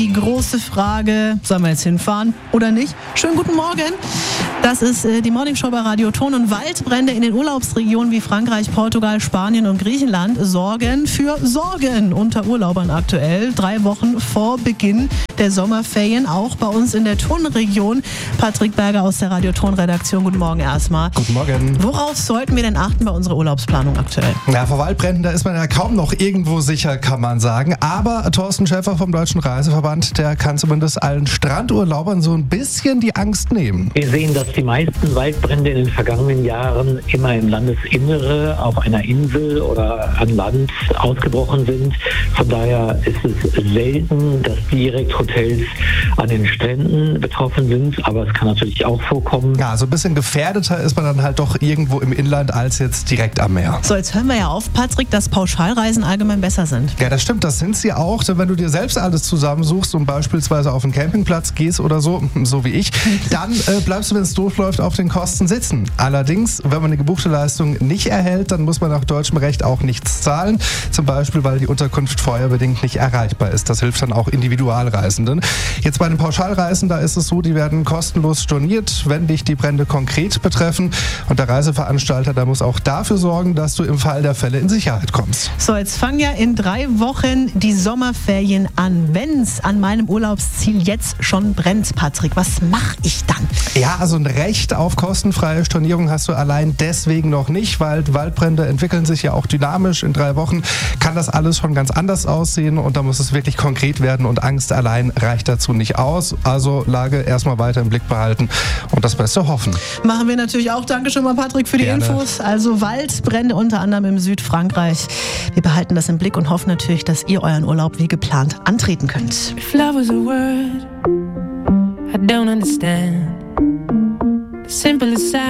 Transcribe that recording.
Die große Frage, sollen wir jetzt hinfahren oder nicht? Schönen guten Morgen. Das ist die Morningshow bei Radio Ton. Und Waldbrände in den Urlaubsregionen wie Frankreich, Portugal, Spanien und Griechenland sorgen für Sorgen unter Urlaubern aktuell. 3 Wochen vor Beginn der Sommerferien, auch bei uns in der Tonregion. Patrick Berger aus der Radio Ton-Redaktion. Guten Morgen erstmal. Guten Morgen. Worauf sollten wir denn achten bei unserer Urlaubsplanung aktuell? Ja, vor Waldbränden, da ist man ja kaum noch irgendwo sicher, kann man sagen. Aber Thorsten Schäfer vom Deutschen Reiseverband, der kann zumindest allen Strandurlaubern so ein bisschen die Angst nehmen. Wir sehen, dass die meisten Waldbrände in den vergangenen Jahren immer im Landesinnere, auf einer Insel oder an Land ausgebrochen sind. Von daher ist es selten, dass direkt Hotels an den Stränden betroffen sind. Aber es kann natürlich auch vorkommen. Ja, so ein bisschen gefährdeter ist man dann halt doch irgendwo im Inland als jetzt direkt am Meer. So, jetzt hören wir ja auf, Patrick, dass Pauschalreisen allgemein besser sind. Ja, das stimmt, das sind sie auch. Denn wenn du dir selbst alles zusammensuchst und beispielsweise auf einen Campingplatz gehst oder so wie ich, dann bleibst du, wenn es doof läuft, auf den Kosten sitzen. Allerdings, wenn man eine gebuchte Leistung nicht erhält, dann muss man nach deutschem Recht auch nichts zahlen. Zum Beispiel, weil die Unterkunft vorherbedingt nicht erreichbar ist. Das hilft dann auch Individualreisenden. Jetzt bei den Pauschalreisen, da ist es so, die werden kostenlos storniert, wenn dich die Brände konkret betreffen. Und der Reiseveranstalter, der muss auch dafür sorgen, dass du im Fall der Fälle in Sicherheit kommst. So, jetzt fangen ja in 3 Wochen die Sommerferien an. Wenn es an meinem Urlaubsziel jetzt schon brennt, Patrick, was mache ich dann? Ja, also ein Recht auf kostenfreie Stornierung hast du allein deswegen noch nicht, weil Waldbrände entwickeln sich ja auch dynamisch. In 3 Wochen kann das alles schon ganz anders aussehen und da muss es wirklich konkret werden und Angst allein reicht dazu nicht aus. Also Lage erstmal weiter im Blick behalten und das Beste hoffen. Machen wir natürlich auch. Danke schon mal, Patrick, für die Gerne. Infos. Also Waldbrände unter anderem im Südfrankreich. Wir behalten das im Blick und hoffen natürlich, dass ihr euren Urlaub wie geplant antreten könnt. If love was a word I don't understand, the simplest